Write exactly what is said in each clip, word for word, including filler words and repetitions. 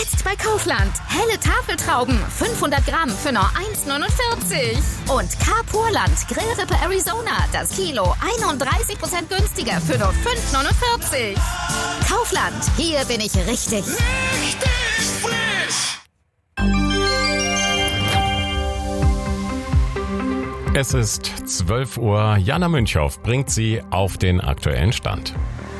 Jetzt bei Kaufland. Helle Tafeltrauben, fünfhundert Gramm für nur eins neunundvierzig. Und Carpurland Grillrippe Arizona, das Kilo einunddreißig Prozent günstiger für nur fünf neunundvierzig. Kaufland, hier bin ich richtig. Richtig frisch! Es ist zwölf Uhr. Jana Münchhoff bringt Sie auf den aktuellen Stand.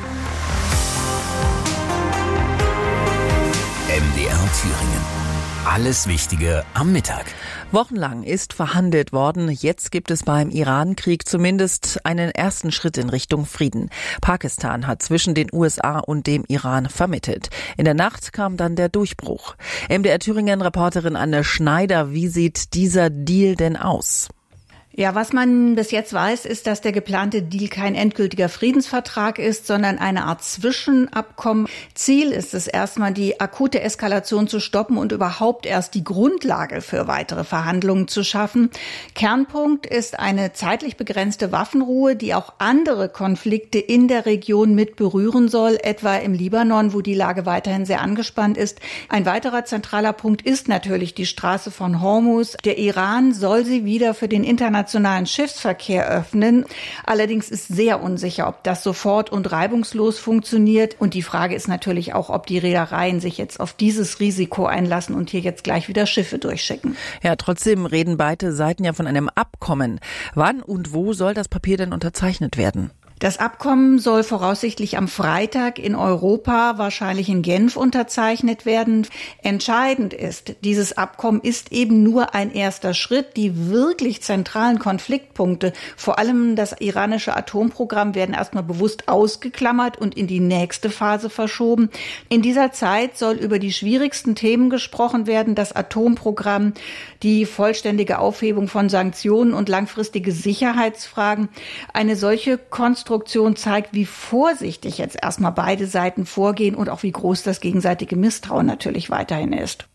M D R Thüringen. Alles Wichtige am Mittag. Wochenlang ist verhandelt worden. Jetzt gibt es beim Iran-Krieg zumindest einen ersten Schritt in Richtung Frieden. Pakistan hat zwischen den U S A und dem Iran vermittelt. In der Nacht kam dann der Durchbruch. M D R Thüringen-Reporterin Anne Schneider, wie sieht dieser Deal denn aus? Ja, was man bis jetzt weiß, ist, dass der geplante Deal kein endgültiger Friedensvertrag ist, sondern eine Art Zwischenabkommen. Ziel ist es erstmal, die akute Eskalation zu stoppen und überhaupt erst die Grundlage für weitere Verhandlungen zu schaffen. Kernpunkt ist eine zeitlich begrenzte Waffenruhe, die auch andere Konflikte in der Region mit berühren soll, etwa im Libanon, wo die Lage weiterhin sehr angespannt ist. Ein weiterer zentraler Punkt ist natürlich die Straße von Hormuz. Der Iran soll sie wieder für den internationalen internationalen Schiffsverkehr öffnen. Allerdings ist sehr unsicher, ob das sofort und reibungslos funktioniert. Und die Frage ist natürlich auch, ob die Reedereien sich jetzt auf dieses Risiko einlassen und hier jetzt gleich wieder Schiffe durchschicken. Ja, trotzdem reden beide Seiten ja von einem Abkommen. Wann und wo soll das Papier denn unterzeichnet werden? Das Abkommen soll voraussichtlich am Freitag in Europa, wahrscheinlich in Genf, unterzeichnet werden. Entscheidend ist, dieses Abkommen ist eben nur ein erster Schritt. Die wirklich zentralen Konfliktpunkte, vor allem das iranische Atomprogramm, werden erstmal bewusst ausgeklammert und in die nächste Phase verschoben. In dieser Zeit soll über die schwierigsten Themen gesprochen werden, das Atomprogramm, die vollständige Aufhebung von Sanktionen und langfristige Sicherheitsfragen. Eine solche Konstruktion Konstruktion zeigt, wie vorsichtig jetzt erstmal beide Seiten vorgehen und auch wie groß das gegenseitige Misstrauen natürlich weiterhin ist.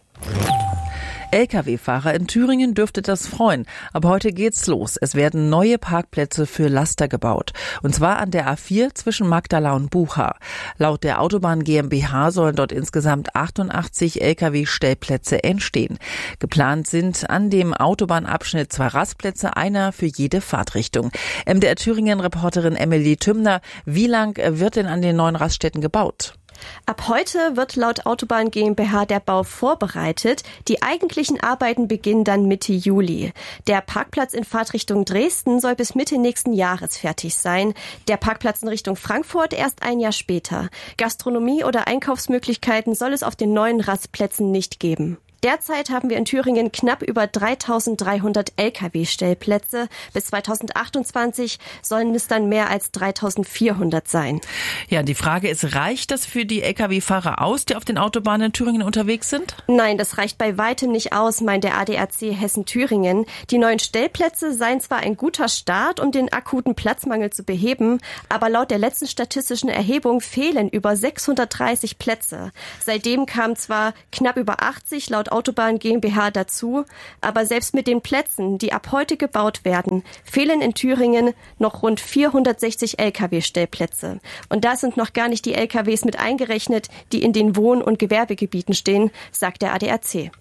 L K W-Fahrer in Thüringen dürfte das freuen. Ab heute geht's los. Es werden neue Parkplätze für Laster gebaut. Und zwar an der A vier zwischen Magdala und Bucha. Laut der Autobahn GmbH sollen dort insgesamt achtundachtzig L K W-Stellplätze entstehen. Geplant sind an dem Autobahnabschnitt zwei Rastplätze, einer für jede Fahrtrichtung. M D R Thüringen-Reporterin Emily Tümner, wie lang wird denn an den neuen Raststätten gebaut? Ab heute wird laut Autobahn GmbH der Bau vorbereitet. Die eigentlichen Arbeiten beginnen dann Mitte Juli. Der Parkplatz in Fahrtrichtung Dresden soll bis Mitte nächsten Jahres fertig sein. Der Parkplatz in Richtung Frankfurt erst ein Jahr später. Gastronomie oder Einkaufsmöglichkeiten soll es auf den neuen Rastplätzen nicht geben. Derzeit haben wir in Thüringen knapp über dreitausenddreihundert L K W-Stellplätze. Bis zweitausendachtundzwanzig sollen es dann mehr als dreitausendvierhundert sein. Ja, die Frage ist, reicht das für die L K W-Fahrer aus, die auf den Autobahnen in Thüringen unterwegs sind? Nein, das reicht bei weitem nicht aus, meint der A D A C Hessen-Thüringen. Die neuen Stellplätze seien zwar ein guter Start, um den akuten Platzmangel zu beheben, aber laut der letzten statistischen Erhebung fehlen über sechshundertdreißig Plätze. Seitdem kamen zwar knapp über achtzig laut Autobahn GmbH dazu, aber selbst mit den Plätzen, die ab heute gebaut werden, fehlen in Thüringen noch rund vierhundertsechzig L K W-Stellplätze. Und da sind noch gar nicht die L K Ws mit eingerechnet, die in den Wohn- und Gewerbegebieten stehen, sagt der A D A C.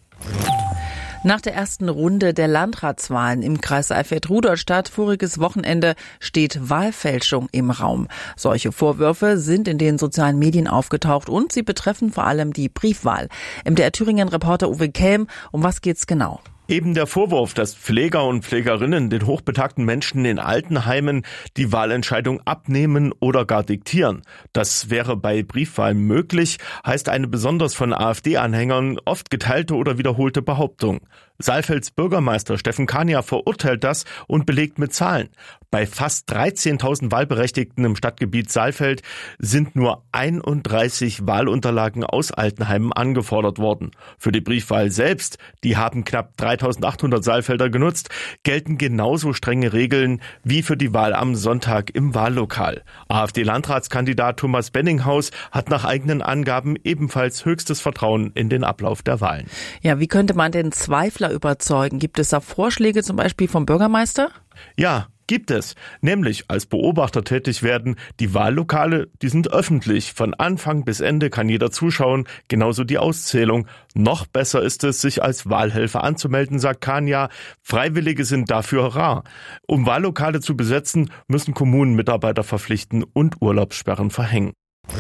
Nach der ersten Runde der Landratswahlen im Kreis Alfeld-Rudolstadt voriges Wochenende steht Wahlfälschung im Raum. Solche Vorwürfe sind in den sozialen Medien aufgetaucht und sie betreffen vor allem die Briefwahl. M D R Thüringen-Reporter Uwe Kelm, um was geht's genau? Eben der Vorwurf, dass Pfleger und Pflegerinnen den hochbetagten Menschen in Altenheimen die Wahlentscheidung abnehmen oder gar diktieren. Das wäre bei Briefwahlen möglich, heißt eine besonders von AfD-Anhängern oft geteilte oder wiederholte Behauptung. Saalfelds Bürgermeister Steffen Kania verurteilt das und belegt mit Zahlen. Bei fast dreizehntausend Wahlberechtigten im Stadtgebiet Saalfeld sind nur einunddreißig Wahlunterlagen aus Altenheimen angefordert worden. Für die Briefwahl selbst, die haben knapp dreitausendachthundert Saalfelder genutzt, gelten genauso strenge Regeln wie für die Wahl am Sonntag im Wahllokal. AfD-Landratskandidat Thomas Benninghaus hat nach eigenen Angaben ebenfalls höchstes Vertrauen in den Ablauf der Wahlen. Ja, wie könnte man denn Zweifler überzeugen? Gibt es da Vorschläge zum Beispiel vom Bürgermeister? Ja, Gibt es, nämlich als Beobachter tätig werden. Die Wahllokale, die sind öffentlich. Von Anfang bis Ende kann jeder zuschauen, genauso die Auszählung. Noch besser ist es, sich als Wahlhelfer anzumelden, sagt Kania. Freiwillige sind dafür rar. Um Wahllokale zu besetzen, müssen Kommunen Mitarbeiter verpflichten und Urlaubssperren verhängen.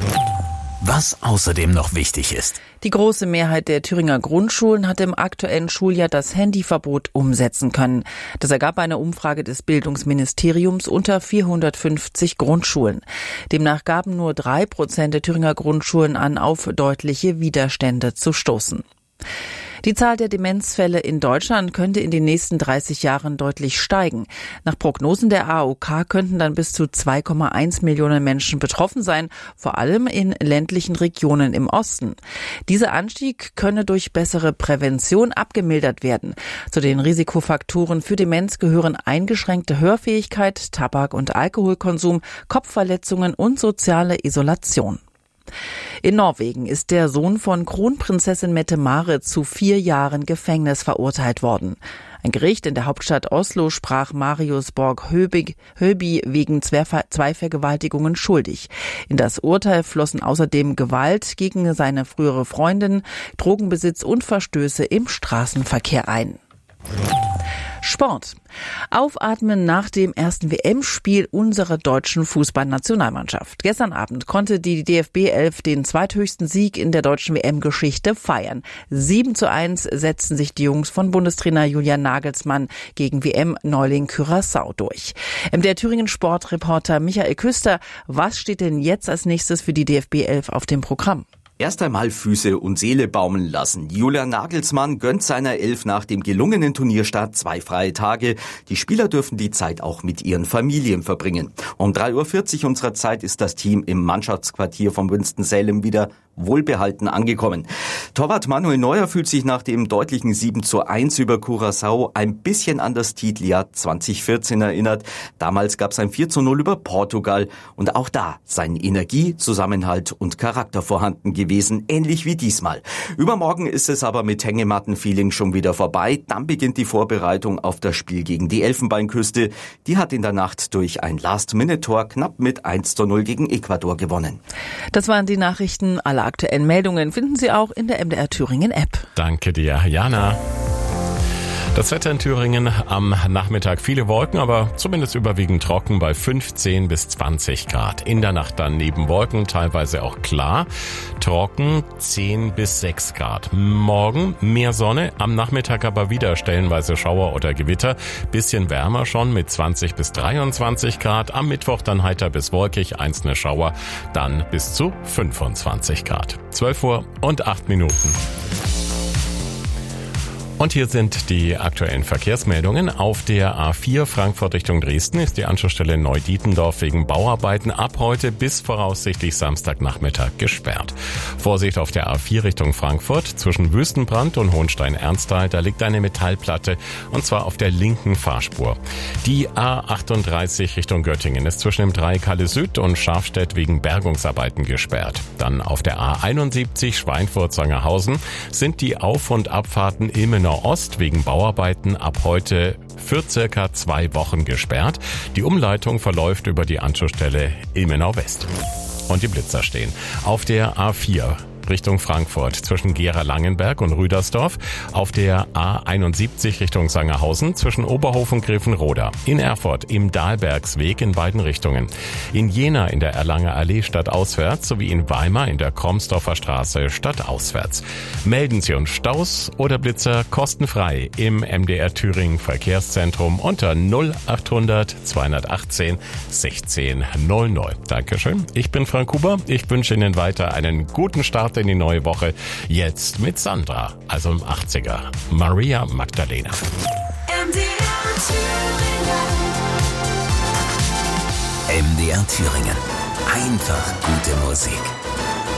Was außerdem noch wichtig ist. Die große Mehrheit der Thüringer Grundschulen hat im aktuellen Schuljahr das Handyverbot umsetzen können. Das ergab eine Umfrage des Bildungsministeriums unter vierhundertfünfzig Grundschulen. Demnach gaben nur drei Prozent der Thüringer Grundschulen an, auf deutliche Widerstände zu stoßen. Die Zahl der Demenzfälle in Deutschland könnte in den nächsten dreißig Jahren deutlich steigen. Nach Prognosen der A O K könnten dann bis zu zwei Komma eins Millionen Menschen betroffen sein, vor allem in ländlichen Regionen im Osten. Dieser Anstieg könne durch bessere Prävention abgemildert werden. Zu den Risikofaktoren für Demenz gehören eingeschränkte Hörfähigkeit, Tabak- und Alkoholkonsum, Kopfverletzungen und soziale Isolation. In Norwegen ist der Sohn von Kronprinzessin Mette-Marit zu vier Jahren Gefängnis verurteilt worden. Ein Gericht in der Hauptstadt Oslo sprach Marius Borg Høby wegen zwei Vergewaltigungen schuldig. In das Urteil flossen außerdem Gewalt gegen seine frühere Freundin, Drogenbesitz und Verstöße im Straßenverkehr ein. Sport. Aufatmen nach dem ersten W M-Spiel unserer deutschen Fußballnationalmannschaft. Gestern Abend konnte die D F B elf den zweithöchsten Sieg in der deutschen W M-Geschichte feiern. sieben zu eins setzten sich die Jungs von Bundestrainer Julian Nagelsmann gegen W M-Neuling Curaçao durch. Der Thüringen-Sportreporter Michael Küster, was steht denn jetzt als nächstes für die D F B elf auf dem Programm? Erst einmal Füße und Seele baumeln lassen. Julian Nagelsmann gönnt seiner Elf nach dem gelungenen Turnierstart zwei freie Tage. Die Spieler dürfen die Zeit auch mit ihren Familien verbringen. Um drei Uhr vierzig unserer Zeit ist das Team im Mannschaftsquartier von Winston-Salem wieder wohlbehalten angekommen. Torwart Manuel Neuer fühlt sich nach dem deutlichen sieben zu eins über Curaçao ein bisschen an das Titeljahr zwanzig vierzehn erinnert. Damals gab es ein vier zu null über Portugal und auch da seien Energie, Zusammenhalt und Charakter vorhanden gewesen, ähnlich wie diesmal. Übermorgen ist es aber mit Hängematten-Feeling schon wieder vorbei. Dann beginnt die Vorbereitung auf das Spiel gegen die Elfenbeinküste. Die hat in der Nacht durch ein Last-Minute-Tor knapp mit eins zu null gegen Ecuador gewonnen. Das waren die Nachrichten. Alle aktuellen Meldungen finden Sie auch in der M D R Thüringen App. Danke dir, Jana. Das Wetter in Thüringen am Nachmittag viele Wolken, aber zumindest überwiegend trocken bei fünfzehn bis zwanzig Grad. In der Nacht dann neben Wolken teilweise auch klar, trocken zehn bis sechs Grad. Morgen mehr Sonne, am Nachmittag aber wieder stellenweise Schauer oder Gewitter. Bisschen wärmer schon mit zwanzig bis dreiundzwanzig Grad. Am Mittwoch dann heiter bis wolkig, einzelne Schauer, dann bis zu fünfundzwanzig Grad. zwölf Uhr und acht Minuten. Und hier sind die aktuellen Verkehrsmeldungen. Auf der A vier Frankfurt Richtung Dresden ist die Anschlussstelle Neudietendorf wegen Bauarbeiten ab heute bis voraussichtlich Samstagnachmittag gesperrt. Vorsicht auf der A vier Richtung Frankfurt zwischen Wüstenbrand und Hohenstein-Ernsthal. Da liegt eine Metallplatte und zwar auf der linken Fahrspur. Die A achtunddreißig Richtung Göttingen ist zwischen dem Dreieck Halle Süd und Schafstedt wegen Bergungsarbeiten gesperrt. Dann auf der A einundsiebzig Schweinfurt-Sangerhausen sind die Auf- und Abfahrten Ilmenau Ost wegen Bauarbeiten ab heute für circa zwei Wochen gesperrt. Die Umleitung verläuft über die Anschlussstelle Ilmenau West. Und die Blitzer stehen auf der A vier Richtung Frankfurt zwischen Gera-Langenberg und Rüdersdorf, auf der A einundsiebzig Richtung Sangerhausen zwischen Oberhof und Griffenroda, in Erfurt im Dahlbergsweg in beiden Richtungen, in Jena in der Erlanger Allee stadtauswärts sowie in Weimar in der Kromsdorfer Straße stadtauswärts. Melden Sie uns Staus oder Blitzer kostenfrei im M D R Thüringen Verkehrszentrum unter null achthundert zweihundertachtzehn sechzehn null null. Dankeschön, ich bin Frank Huber, ich wünsche Ihnen weiter einen guten Start in die neue Woche. Jetzt mit Sandra, also im achtziger. Maria Magdalena. M D R Thüringen. M D R Thüringen. Einfach gute Musik.